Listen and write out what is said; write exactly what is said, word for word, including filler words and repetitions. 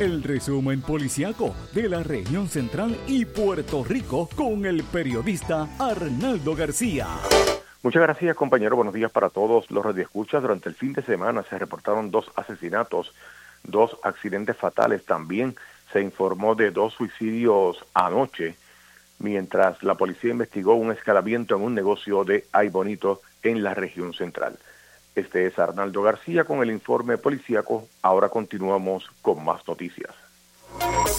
El resumen policiaco de la región central y Puerto Rico con el periodista Arnaldo García. Muchas gracias, compañero. Buenos días para todos los radioescuchas. Durante el fin de semana se reportaron dos asesinatos, dos accidentes fatales. También se informó de dos suicidios anoche, mientras la policía investigó un escalamiento en un negocio de Ay Bonito en la región central. Este es Arnaldo García con el informe policíaco. Ahora continuamos con más noticias.